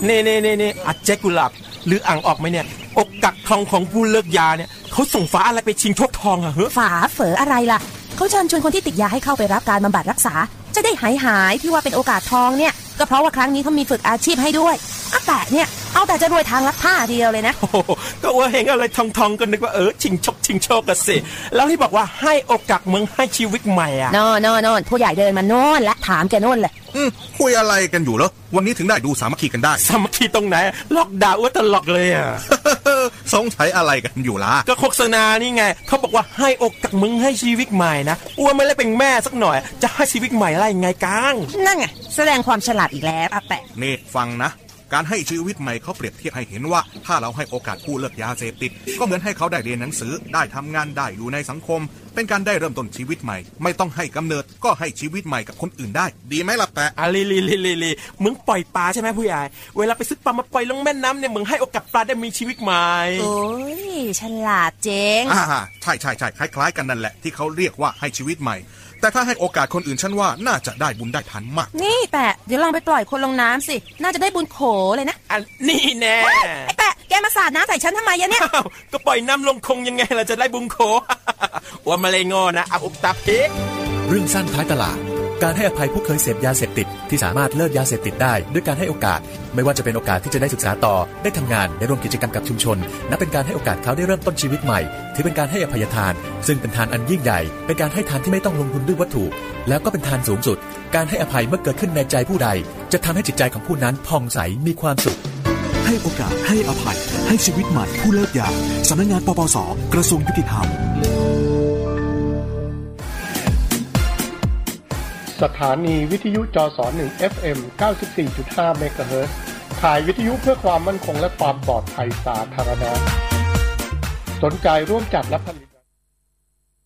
เน่อัดแจ็คกุหลาบหรืออ่างออกไหมเนี่ยอกกักทองของผู้เลิกยาเนี่ยเขาส่งฝาอะไรไปชิงโชคทองอะเฮ้ยฝาเฝออะไรล่ะเขาเชิญชวนคนที่ติดยาให้เข้าไปรับการบำบัดรักษาจะได้หายที่ว่าเป็นโอกาสทองเนี่ยก็เพราะว่าครั้งนี้เขามีฝึกอาชีพให้ด้วยแต่เนี่ยเอาแต่จะรวยทางลักผ้าเดียวเลยนะก็ว่าเห็นอะไรทองกันนึกว่าชิงโชคกันสิแล้วที่บอกว่าให้โอกาสมึงให้ชีวิตใหม่อ่ะโน่นผู้ใหญ่เดินมาโน่นและถามแกโน่นเลยคุยอะไรกันอยู่เหรอวันนี้ถึงได้ดูสามัคคีกันได้สามัคคีตรงไหนล็อกดาวน์ว่าตลกเลยอ่ะสงสัยอะไรกันอยู่ล่ะก็โฆษณานี่ไงเขาบอกว่าให้โอกาสมึงให้ชีวิตใหม่นะอ้วนไม่ได้เป็นแม่สักหน่อยจะให้ชีวิตใหม่อะไรไงกังนั่นไงแสดงความฉลาดอีกแล้วแปะนี่ฟังนะการให้ชีวิตใหม่เขาเปรียบเทียบให้เห็นว่าถ้าเราให้โอกาสผู้เลิกยาเสพติดก็เหมือนให้เขาได้เรียนหนังสือได้ทำงานได้อยู่ในสังคมเป็นการได้เริ่มต้นชีวิตใหม่ไม่ต้องให้กำเนิดก็ให้ชีวิตใหม่กับคนอื่นได้ดีไหมล่ะแปะลีมึงปล่อยปลาใช่ไหมผู้ใหญ่เวลาไปซื้อปลามาปล่อยลงแม่น้ำเนี่ยมึงให้โอกาสปลาได้มีชีวิตใหม่โอ้ยฉลาดเจ๋งใช่คล้ายๆกันนั่นแหละที่เขาเรียกว่าให้ชีวิตใหม่แต่ถ้าให้โอกาสคนอื่นฉันว่าน่าจะได้บุญได้ทานมากนี่แปะเดี๋ยวลองไปปล่อยคนลงน้ำสิน่าจะได้บุญโขเลยนะนี่แน่ไอ้แปะแกมาสาดน้ำใส่ฉันทำไมเนี่ยก็ปล่อยน้ำลงคงยังไงล่ะจะได้บุญโขว่ามาเลยงอนะเอาอุกตาเพกเรื่องสั้นท้ายตลาดการให้อภัยผู้เคยเสพยาเสพติดที่สามารถเลิกยาเสพติดได้ด้วยการให้โอกาสไม่ว่าจะเป็นโอกาสที่จะได้ศึกษาต่อได้ทำงานได้ร่วมกิจกรรมกับชุมชนนับเป็นการให้โอกาสเขาได้เริ่มต้นชีวิตใหม่ถือเป็นการให้อภัยทานซึ่งเป็นทานอันยิ่งใหญ่เป็นการให้ทานที่ไม่ต้องลงทุนด้วยวัตถุแล้วก็เป็นทานสูงสุดการให้อภัยเมื่อเกิดขึ้นในใจผู้ใดจะทำให้จิตใจของผู้นั้นผ่องใสมีความสุขให้โอกาสให้อภัยให้ชีวิตใหม่ผู้เลิกยาสำนักงานปปส.กระทรวงยุติธรรมสถานีวิทยุจส1 FM 94.5 เมกะเฮิรตซ์ถ่ายวิทยุเพื่อความมั่นคงและความปลอดภัยสาธารณะสนใจร่วมจัดและผลิต